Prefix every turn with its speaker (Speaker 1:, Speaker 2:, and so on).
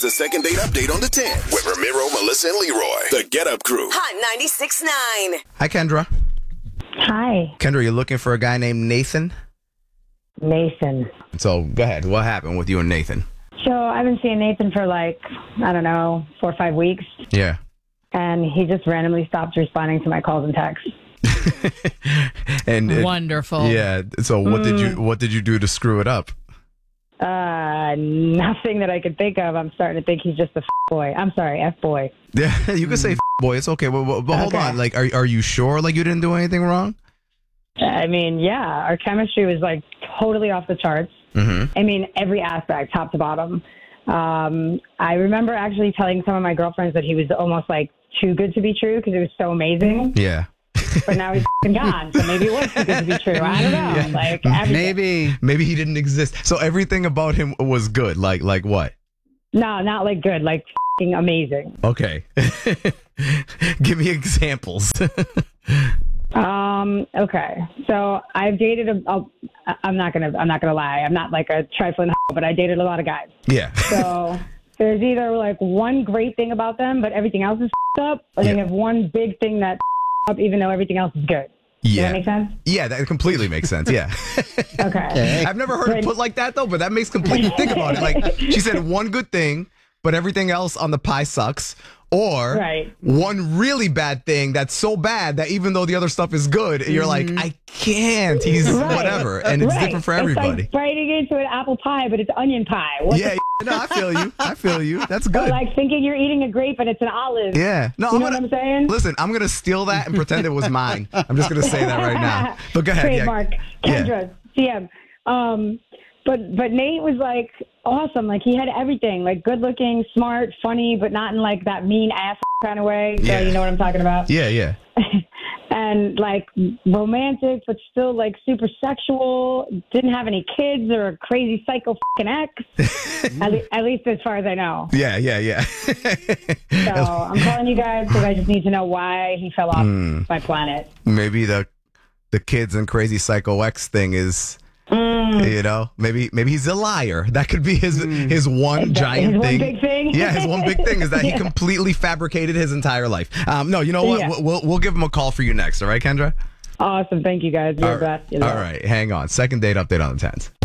Speaker 1: the second date update on the 10 with Ramiro, Melissa, and Leroy. The Get Up Crew.
Speaker 2: Hot 96.9.
Speaker 3: Hi, Kendra.
Speaker 4: Hi,
Speaker 3: Kendra, you're looking for a guy named Nathan?
Speaker 4: Nathan.
Speaker 3: So, go ahead. What happened with you and Nathan?
Speaker 4: So I've been seeing Nathan for 4 or 5 weeks,
Speaker 3: Yeah.
Speaker 4: and he just randomly stopped responding to my calls and texts.
Speaker 3: And
Speaker 5: Wonderful.
Speaker 3: Yeah. So, what did you do to screw it up?
Speaker 4: Nothing that I could think of. I'm starting to think he's just a boy. I'm sorry, F-boy.
Speaker 3: Yeah, you can say boy. It's okay. But hold
Speaker 4: Okay.
Speaker 3: on. Like, are you sure? Like, you didn't do anything wrong?
Speaker 4: I mean, yeah, our chemistry was totally off the charts.
Speaker 3: Mm-hmm.
Speaker 4: I mean, every aspect, top to bottom. I remember actually telling some of my girlfriends that he was almost too good to be true because it was so amazing.
Speaker 3: Yeah.
Speaker 4: But now he's gone, so maybe it was too good to be true. I don't know. Everything.
Speaker 3: Maybe he didn't exist. So everything about him was good. Like what?
Speaker 4: No, not good, amazing.
Speaker 3: Okay. Give me examples.
Speaker 4: Okay. So I've dated I'm not gonna lie. I'm not a trifling but I dated a lot of guys.
Speaker 3: Yeah.
Speaker 4: So there's either one great thing about them, but everything else is up, or they have one big thing that's up, even though everything else is good. Does that make sense?
Speaker 3: Yeah, that completely makes sense. Yeah.
Speaker 4: Okay.
Speaker 3: I've never heard it put like that though, but that makes complete. Think about it. She said one good thing, but everything else on the pie sucks. Or one really bad thing that's so bad that even though the other stuff is good, you're like, I can't. He's whatever. And it's different for everybody.
Speaker 4: It's like biting into an apple pie, but it's onion pie.
Speaker 3: No, I feel you. That's good.
Speaker 4: Or thinking you're eating a grape and it's an olive.
Speaker 3: Yeah. No,
Speaker 4: you know what I'm saying?
Speaker 3: Listen, I'm going to steal that and pretend it was mine. I'm just going to say that right now. But go ahead.
Speaker 4: Trademark. Kendra, CM. But Nate was awesome. He had everything. Good looking, smart, funny, but not in that mean ass kind of way. So you know what I'm talking about?
Speaker 3: Yeah.
Speaker 4: And romantic, but still super sexual. Didn't have any kids or a crazy psycho ex. At least as far as I know.
Speaker 3: Yeah.
Speaker 4: So I'm calling you guys because I just need to know why he fell off my planet.
Speaker 3: Maybe the kids and crazy psycho X thing is. Maybe he's a liar. That could be his one giant thing.
Speaker 4: One big thing.
Speaker 3: Yeah, his one big thing is that he completely fabricated his entire life. No, you know what?
Speaker 4: Yeah.
Speaker 3: We'll give him a call for you next. All right, Kendra?
Speaker 4: Awesome. Thank you guys. You're the best.
Speaker 3: All right, hang on. Second date update on the 10s.